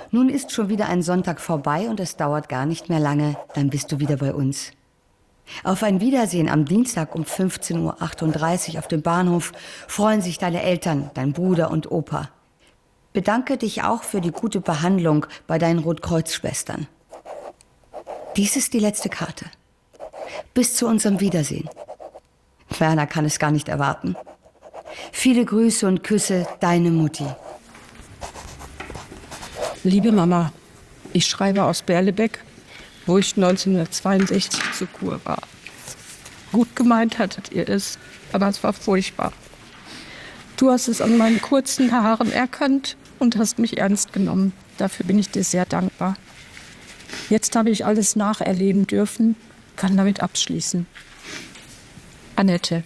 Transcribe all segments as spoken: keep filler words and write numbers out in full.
Nun ist schon wieder ein Sonntag vorbei und es dauert gar nicht mehr lange, dann bist du wieder bei uns. Auf ein Wiedersehen am Dienstag um fünfzehn Uhr achtunddreißig auf dem Bahnhof freuen sich deine Eltern, dein Bruder und Opa. Bedanke dich auch für die gute Behandlung bei deinen Rotkreuz-Schwestern. Dies ist die letzte Karte. Bis zu unserem Wiedersehen. Werner kann es gar nicht erwarten. Viele Grüße und Küsse, deine Mutti. Liebe Mama, ich schreibe aus Berlebeck, wo ich neunzehnhundertzweiundsechzig zur Kur war. Gut gemeint hattet ihr es, aber es war furchtbar. Du hast es an meinen kurzen Haaren erkannt und hast mich ernst genommen. Dafür bin ich dir sehr dankbar. Jetzt habe ich alles nacherleben dürfen, kann damit abschließen. Annette.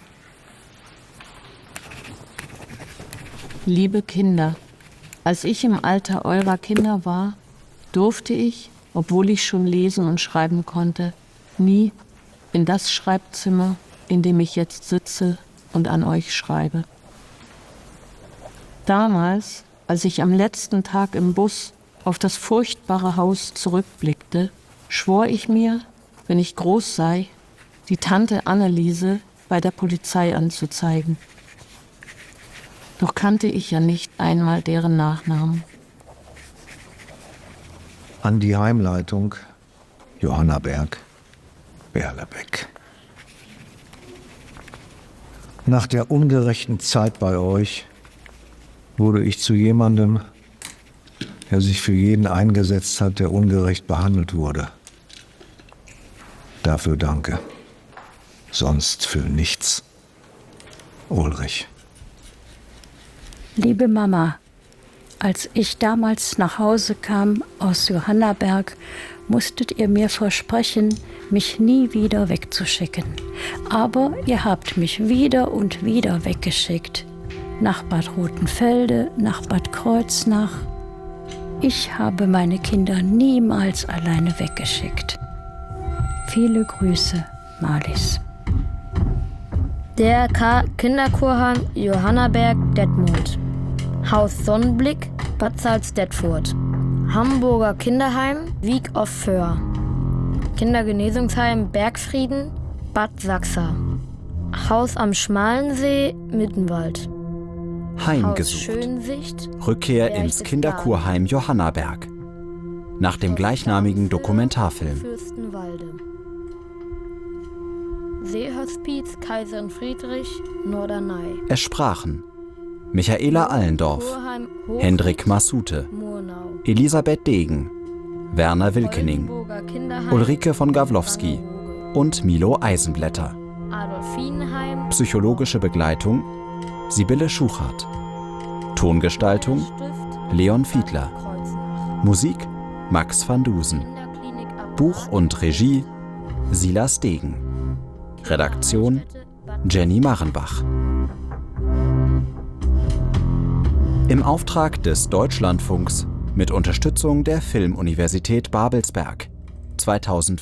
Liebe Kinder, als ich im Alter eurer Kinder war, durfte ich, obwohl ich schon lesen und schreiben konnte, nie in das Schreibzimmer, in dem ich jetzt sitze und an euch schreibe. Damals, als ich am letzten Tag im Bus auf das furchtbare Haus zurückblickte, schwor ich mir, wenn ich groß sei, die Tante Anneliese bei der Polizei anzuzeigen. Doch kannte ich ja nicht einmal deren Nachnamen. An die Heimleitung Johanna Berg, Berlebeck. Nach der ungerechten Zeit bei euch wurde ich zu jemandem, der sich für jeden eingesetzt hat, der ungerecht behandelt wurde. Dafür danke. Sonst für nichts. Ulrich. Liebe Mama, als ich damals nach Hause kam aus Johannaberg, musstet ihr mir versprechen, mich nie wieder wegzuschicken. Aber ihr habt mich wieder und wieder weggeschickt. Nach Bad Rotenfelde, nach Bad Kreuznach. Ich habe meine Kinder niemals alleine weggeschickt. Viele Grüße, Marlies. Der K. Kinderchorheim Johannaberg Detmold. Haus Sonnenblick, Bad Salzdetfurt. Hamburger Kinderheim Wieg auf Föhr. Kindergenesungsheim Bergfrieden, Bad Sachsa. Haus am Schmalensee, Mittenwald. Heimgesucht. Rückkehr ins Kinderkurheim Johannaberg. Nach dem gleichnamigen Dokumentarfilm. Seehospiz Kaiserin Friedrich, Norderney. Es sprachen Michaela Allendorf, Hendrik Massute, Elisabeth Degen, Werner Wilkening, Ulrike von Gawlowski und Milo Eisenblätter. Psychologische Begleitung Sibylle Schuchart. Tongestaltung Leon Fiedler. Musik Max van Dusen. Buch und Regie Silas Degen. Redaktion Jenny Marenbach. Im Auftrag des Deutschlandfunks mit Unterstützung der Filmuniversität Babelsberg zweitausendfünf.